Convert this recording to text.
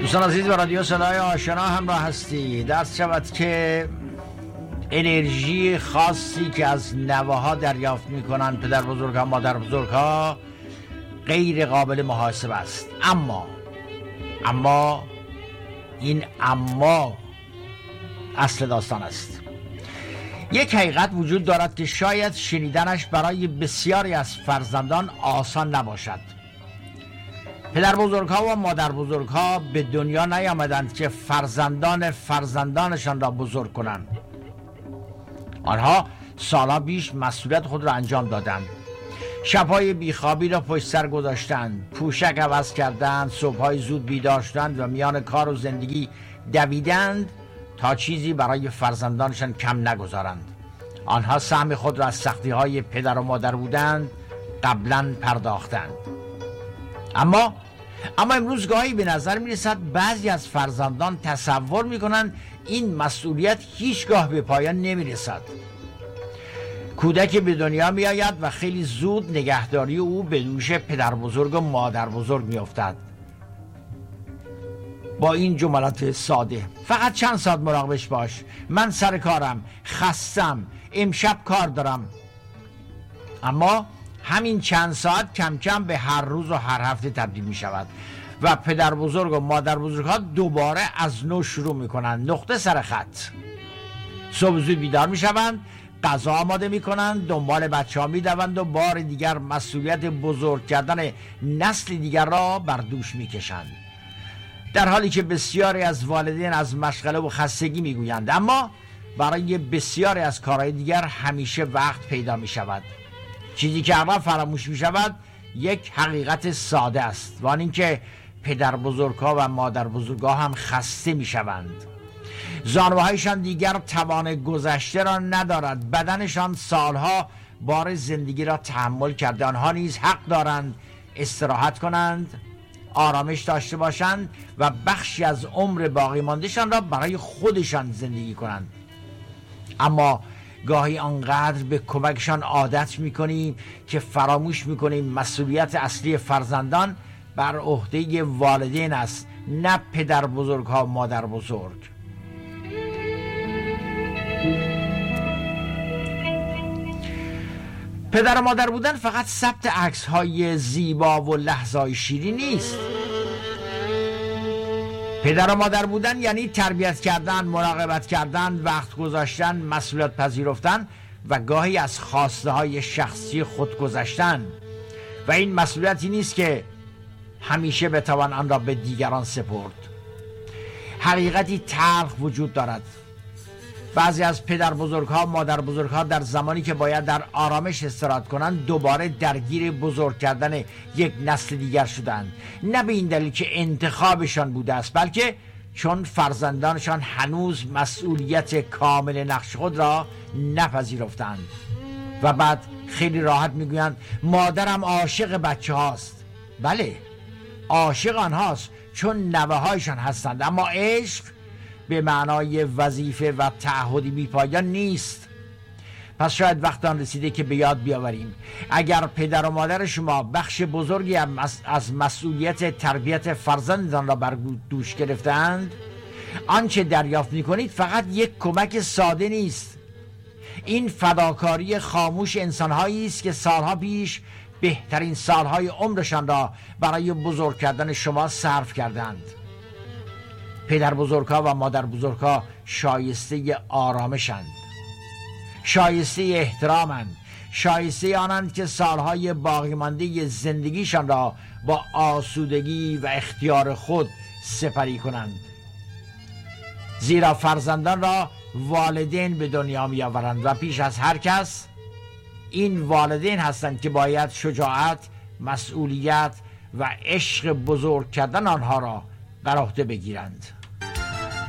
دوستان عزیز، با رادیو صدای آشنا همراه هستی. درس شود که انرژی خاصی که از نوه‌ها دریافت می‌کنند پدر بزرگ‌ها، مادر بزرگ‌ها، غیر قابل محاسبه است. اما این اصل داستان است. یک حقیقت وجود دارد که شاید شنیدنش برای بسیاری از فرزندان آسان نباشد. پدر بزرگ‌ها و مادر بزرگ‌ها به دنیا نیامدند که فرزندانشان را بزرگ کنند. آنها سالها پیش مسئولیت خود را انجام دادند. شب‌های بیخوابی را پشت سر گذاشتند، پوشک عوض کردند، صبح‌های زود بیدار شدند و میان کار و زندگی دویدند تا چیزی برای فرزندانشان کم نگذارند. آنها سهم خود را از سختی‌های پدر و مادر بودند قبلاً پرداختند. اما امروز گاهی به نظر می‌رسد بعضی از فرزندان تصور می‌کنند این مسئولیت هیچگاه به پایان نمی‌رسد. کودک به دنیا می‌آید و خیلی زود نگهداری او به دوش پدر بزرگ و مادر بزرگ می‌افتد. با این جملات ساده: فقط چند ساعت مراقبش باش، من سر کارم، خستم، امشب کار دارم. اما همین چند ساعت کم کم به هر روز و هر هفته تبدیل می شود و پدر بزرگ و مادر بزرگ ها دوباره از نو شروع می کنند، نقطه سر خط. صبح زود بیدار می شوند، غذا آماده می کنند، دنبال بچه ها می دوند و بار دیگر مسئولیت بزرگ کردن نسل دیگر را بر دوش می کشند. در حالی که بسیاری از والدین از مشغله و خستگی می گویند، اما برای بسیاری از کارهای دیگر همیشه وقت پیدا می شود. چیزی که اول فراموش می شود یک حقیقت ساده است، و آن این که پدر بزرگ‌ها و مادر بزرگ‌ها هم خسته می شوند. زانوهایشان دیگر توان گذشته را ندارد، بدنشان سالها بار زندگی را تحمل کرده. آنها نیز حق دارند استراحت کنند، آرامش داشته باشند و بخشی از عمر باقی ماندهشان را برای خودشان زندگی کنند. اما گاهی آنقدر به کمکشان عادت میکنیم که فراموش میکنیم مسئولیت اصلی فرزندان بر عهده والدین است، نه پدر بزرگ ها و مادر بزرگ. پدر و مادر بودن فقط ثبت عکس های زیبا و لحظه های شیرین نیست. پدر و مادر بودن یعنی تربیت کردن، مراقبت کردن، وقت گذاشتن، مسئولیت پذیرفتن و گاهی از خواسته های شخصی خود گذشتن. و این مسئولیتی نیست که همیشه بتوان آن را به دیگران سپرد. حقیقتی تلخ وجود دارد. بعضی از پدر بزرگ‌ها، مادر بزرگ‌ها در زمانی که باید در آرامش استراحت کنند دوباره درگیر بزرگ کردن یک نسل دیگر شدند. نه به این دلیل که انتخابشان بوده است، بلکه چون فرزندانشان هنوز مسئولیت کامل نقش خود را نپذیرفتند. و بعد خیلی راحت میگویند مادرم عاشق بچه هاست. بله، عاشق آنهاست چون نوه‌هایشان هستند، اما عشق به معنای وظیفه و تعهدی بی‌پایان نیست. پس شاید وقت آن رسیده که به یاد بیاوریم اگر پدر و مادر شما بخش بزرگی از مسئولیت تربیت فرزندتان را بر دوش گرفتند، آنچه دریافت می‌کنید فقط یک کمک ساده نیست. این فداکاری خاموش انسان‌هایی است که سالها پیش بهترین سالهای عمرشان را برای بزرگ کردن شما صرف کردند. پدر بزرگ‌ها و مادر بزرگ‌ها شایسته آرامشند، شایسته احترامند، شایسته آنند که سالهای باقی مانده زندگیشان را با آسودگی و اختیار خود سپری کنند. زیرا فرزندان را والدین به دنیا می آورند و پیش از هر کس این والدین هستند که باید شجاعت، مسئولیت و عشق بزرگ کردن آنها را بر عهده بگیرند.